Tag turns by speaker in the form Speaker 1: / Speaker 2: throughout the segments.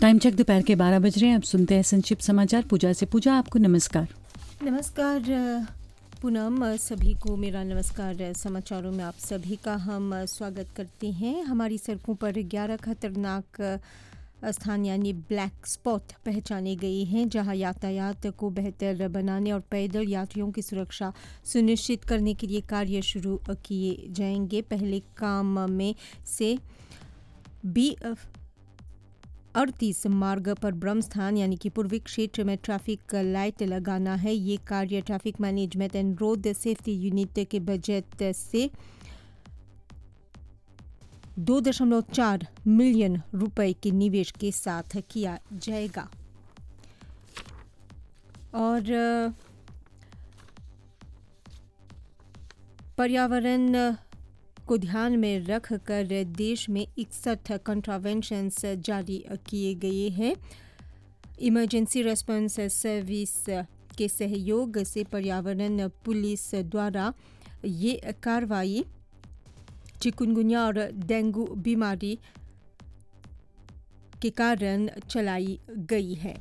Speaker 1: Time check दोपहर के 12 बज रहे हैं। आप सुनते हैं संक्षिप्त समाचार पूजा से। पूजा, आपको नमस्कार।
Speaker 2: नमस्कार पूनम, सभी को मेरा नमस्कार। समाचारों में आप सभी का हम स्वागत करते हैं। हमारी सड़कों पर 11 खतरनाक स्थान यानी ब्लैक स्पॉट पहचाने गए हैं, जहां यातायात को बेहतर बनाने और पैदल यात्रियों की सुरक्षा सुनिश्चित करने के लिए कार्य शुरू किए जाएंगे। पहले काम में से B38 मार्ग पर ब्रह्मस्थान यानी कि पूर्वी क्षेत्र में ट्रैफिक लाइट लगाना है। ये कार्य traffic management and road safety unit के बजट से 2.4 मिलियन रुपए के निवेश के साथ किया जाएगा। और पर्यावरण को ध्यान में रखकर देश में 61 कॉन्ट्रावेंशंस जारी किए गए हैं। इमरजेंसी रेस्पॉन्स सर्विस के सहयोग से पर्यावरण पुलिस द्वारा ये कार्रवाई चिकुनगुनिया और डेंगू बीमारी के कारण चलाई गई है।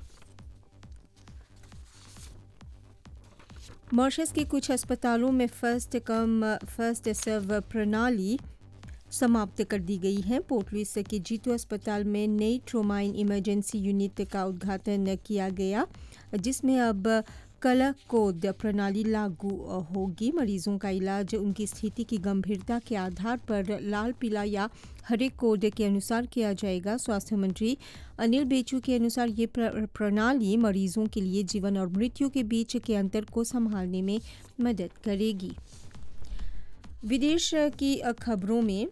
Speaker 2: मॉरिशस के कुछ अस्पतालों में फर्स्ट कम फर्स्ट सर्व प्रणाली समाप्त कर दी गई है। पोर्ट लुइस के जीतू अस्पताल में नई ट्रोमाइन इमरजेंसी यूनिट का उद्घाटन किया गया, जिसमें अब कलर कोड प्रणाली लागू होगी। मरीजों का इलाज उनकी स्थिति की गंभीरता के आधार पर लाल, पीला या हरे कोड के अनुसार किया जाएगा। स्वास्थ्य मंत्री अनिल बेचू के अनुसार ये प्रणाली मरीजों के लिए जीवन और मृत्यु के बीच के अंतर को संभालने में मदद करेगी। विदेश की खबरों में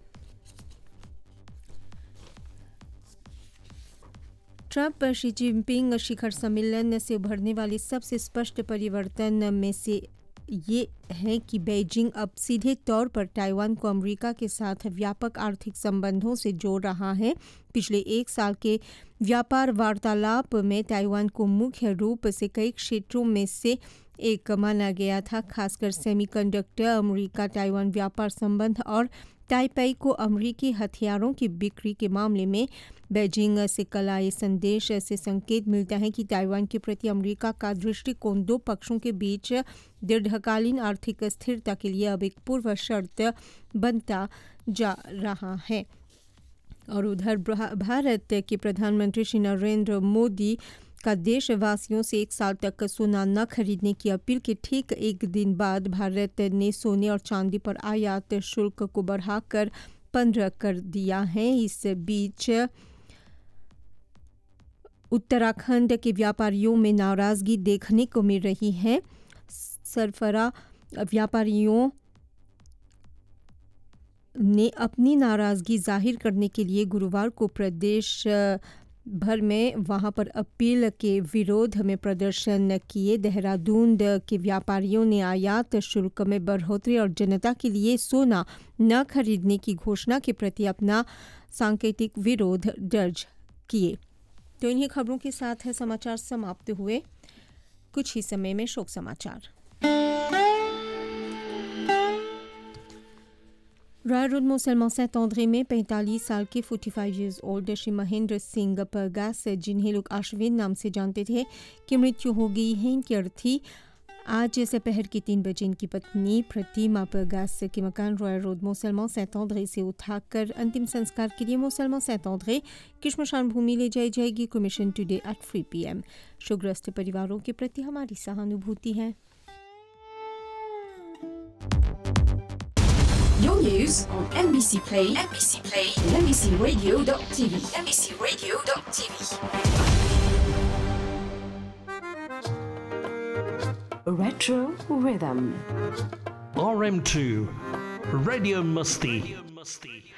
Speaker 2: ट्रंप शी जिनपिंग शिखर सम्मेलन से उभरने वाले सबसे स्पष्ट परिवर्तन में से ये है कि बीजिंग अब सीधे तौर पर ताइवान को अमेरिका के साथ व्यापक आर्थिक संबंधों से जोड़ रहा है। पिछले एक साल के व्यापार वार्तालाप में ताइवान को मुख्य रूप से कई क्षेत्रों में से एक माना गया था, खासकर सेमीकंडक्टर, अमेरिका ताइवान व्यापार संबंध और ताइपेई को अमेरिकी हथियारों की बिक्री के मामले में। बीजिंग से कल आए संदेश से संकेत मिलता है कि ताइवान के प्रति अमेरिका का दृष्टिकोण दो पक्षों के बीच दीर्घकालीन आर्थिक स्थिरता के लिए अब एक पूर्व शर्त बनता जा रहा है। और उधर भारत के प्रधानमंत्री श्री नरेंद्र मोदी का देशवासियों से एक साल तक सोना न खरीदने की अपील के ठीक एक दिन बाद भारत ने सोने और चांदी पर आयात शुल्क को बढ़ाकर 15 कर दिया है। इस बीच उत्तराखंड के व्यापारियों में नाराजगी देखने को मिल रही है। सरफरा व्यापारियों ने अपनी नाराजगी जाहिर करने के लिए गुरुवार को प्रदेश भर में वहां पर अपील के विरोध में प्रदर्शन किए। देहरादून के व्यापारियों ने आयात शुल्क में बढ़ोतरी और जनता के लिए सोना न खरीदने की घोषणा के प्रति अपना सांकेतिक विरोध दर्ज किए। तो इन्हीं खबरों के साथ है समाचार समाप्त हुए। कुछ ही समय में शोक समाचार। रॉयल रोड मुसलमान सेंट-आंद्रे में 45 साल के 45 इयर्स ओल्ड श्री महेंद्र सिंह परगास, जिन्हें लोग अश्विन नाम से जानते थे, की मृत्यु हो गई है। इनकी अर्थी आज दोपहर के 3 बजे इनकी पत्नी प्रतिमा परगास के मकान रॉयल रोड मुसलमान सेंट-आंद्रे से उठाकर अंतिम संस्कार के लिए मुसलमान सेंट-आंद्रे की श्मशान भूमि ले जाई जाएगी। Cremation today at 3 PM। शोकग्रस्त परिवारों के प्रति हमारी सहानुभूति है।
Speaker 3: Your news on NBC Play, and NBCRadio.tv, NBCRadio.tv.
Speaker 4: Retro Rhythm.
Speaker 5: RM2 Radio Musti.